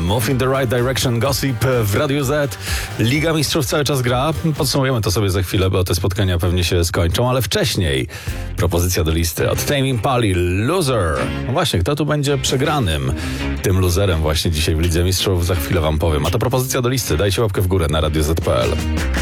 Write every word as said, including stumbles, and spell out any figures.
Move in the Right Direction, Gossip w Radiu Z. Liga Mistrzów cały czas gra. Podsumujemy to sobie za chwilę, bo te spotkania pewnie się skończą, ale wcześniej propozycja do listy od Tame Impali, Loser. No właśnie, kto tu będzie przegranym? Tym loserem właśnie dzisiaj w Lidze Mistrzów za chwilę wam powiem. A to propozycja do listy. Dajcie łapkę w górę na radio zet kropka pe el.